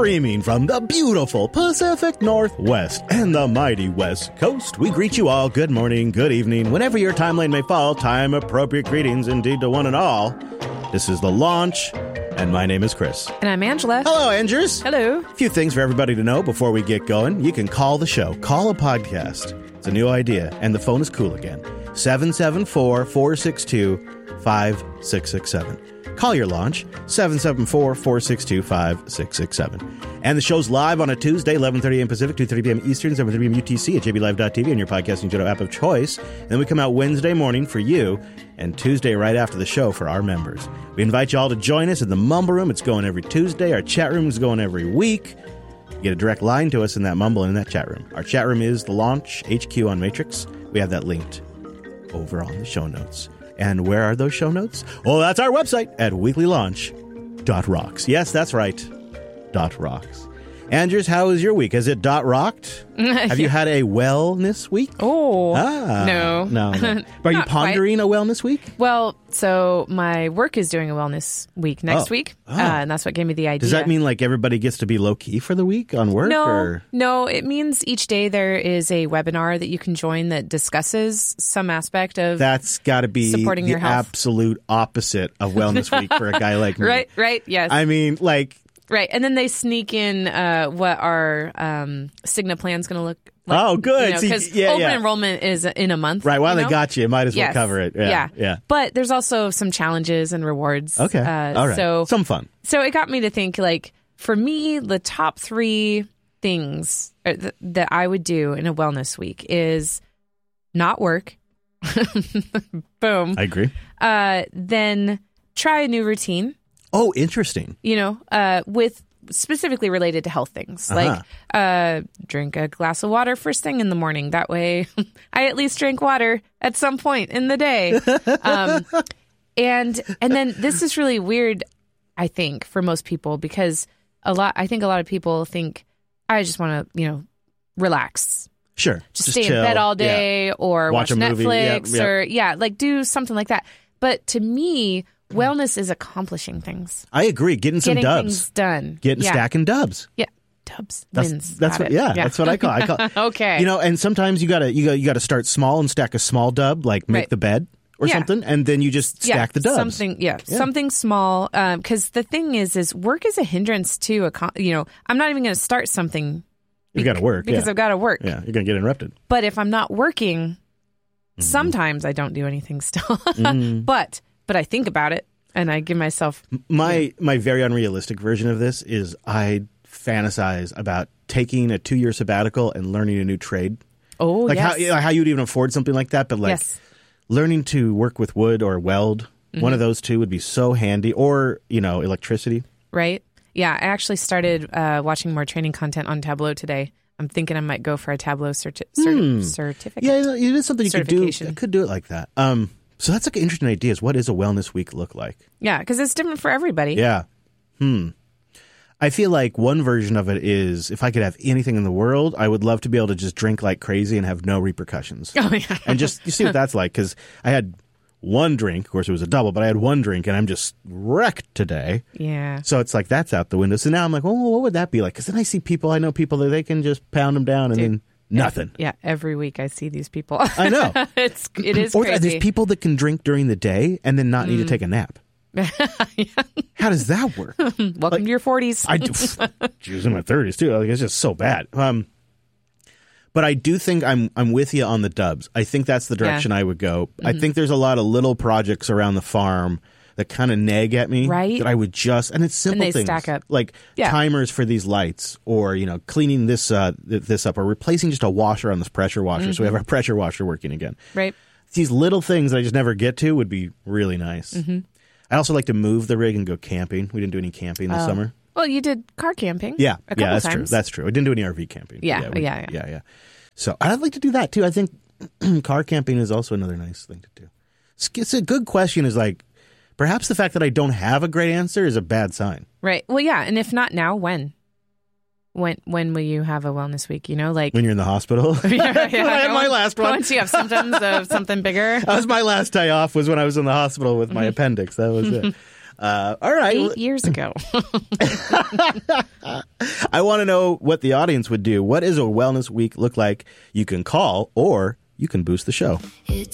Streaming from the beautiful Pacific Northwest and the mighty West Coast, we greet you all good morning, good evening, whenever your time lane may fall. Time-appropriate greetings indeed to one and all. This is The Launch, and my name is Chris. And I'm Angela. Hello, Angers. Hello. A few things for everybody to know before we get going. You can call the show. Call a podcast. It's a new idea, and the phone is cool again. 774-462-5667. Call your launch, 774-462-5667. And the show's live on a Tuesday, 11:30 a.m. Pacific, 2:30 p.m. Eastern, 7:30 p.m. UTC at jblive.tv and your podcasting channel app of choice. And then we come out Wednesday morning for you and Tuesday right after the show for our members. We invite you all to join us in the Mumble Room. It's going every Tuesday. Our chat room is going every week. You get a direct line to us in that Mumble and in that chat room. Our chat room is The Launch HQ on Matrix. We have that linked over on the show notes. And where are those show notes? Well, that's our website at weeklylaunch.rocks. Yes, that's right. .rocks. Andrews, how was your week? Is it .rocked? Have you had a wellness week? Oh, no. Are you pondering a wellness week? Well, so my work is doing a wellness week next week, and that's what gave me the idea. Does that mean like everybody gets to be low-key for the week on work? No, it means each day there is a webinar that you can join that discusses some aspect of That's got to be supporting the your health. Absolute opposite of wellness week for a guy like me. Right, yes. I mean, like... Right, and then they sneak in what our Cigna plan's going to look like. Oh, good. Because open enrollment is in a month. Right, while they got you, might as well cover it. Yeah. But there's also some challenges and rewards. Okay, all right. So, some fun. So it got me to think, like, for me, the top 3 things that I would do in a wellness week is not work. Boom. I agree. Then try a new routine. Oh, interesting. With specifically related to health things, like drink a glass of water first thing in the morning. That way I at least drink water at some point in the day. And then this is really weird, I think, for most people, because I think a lot of people think I just want to, relax. Sure. Just stay in bed all day or watch Netflix or do something like that. But to me, wellness is accomplishing things. I agree. Getting dubs. Things done. Stacking dubs. Yeah. Dubs. That's Got what, it. that's what I call it. Okay. And sometimes you gotta start small and stack a small dub, like make the bed or something, and then you just stack the dubs. Something small. Because the thing is work is a hindrance to I'm not even going to start something. You got to work because I've got to work. Yeah, you're going to get interrupted. But if I'm not working, sometimes I don't do anything still. But I think about it, and I give myself... My very unrealistic version of this is I fantasize about taking a 2-year sabbatical and learning a new trade. Oh, like how you'd even afford something like that, but learning to work with wood or weld, one of those two would be so handy, or, electricity. Right. Yeah, I actually started watching more training content on Tableau today. I'm thinking I might go for a Tableau certificate. Yeah, it is something you could do. I could do it like that. So that's like an interesting idea. Is what does a wellness week look like? Yeah, because it's different for everybody. Yeah. I feel like one version of it is if I could have anything in the world, I would love to be able to just drink like crazy and have no repercussions. Oh, yeah. And just you see what that's like, because I had one drink. Of course, it was a double, but I had one drink and I'm just wrecked today. Yeah. So it's like that's out the window. So now I'm like, oh, what would that be like? Because then I know people that they can just pound them down and then... Nothing. Yeah, every week I see these people. I know. It is or crazy. There's people that can drink during the day and then not need to take a nap. How does that work? Welcome to your 40s. I was in my 30s too. Like, it's just so bad. But I do think I'm with you on the dubs. I think that's the direction I would go. I think there's a lot of little projects around the farm that kind of nag at me, right? That I would and it's simple and they things stack up. like timers for these lights, or cleaning this up, or replacing just a washer on this pressure washer, so we have our pressure washer working again. Right. These little things that I just never get to would be really nice. I also like to move the rig and go camping. We didn't do any camping this summer. Well, you did car camping. Yeah, a couple that's times. true. That's true. I didn't do any RV camping. Yeah. So I'd like to do that too. I think car camping is also another nice thing to do. It's a good question. Is like. Perhaps the fact that I don't have a great answer is a bad sign. Right. Well, yeah. And if not now, when? When will you have a wellness week? When you're in the hospital. I had my last one. Once you have symptoms of something bigger. That was my last day off. Was when I was in the hospital with my appendix. That was it. All right. 8 years ago. I want to know what the audience would do. What does a wellness week look like? You can call or you can boost the show.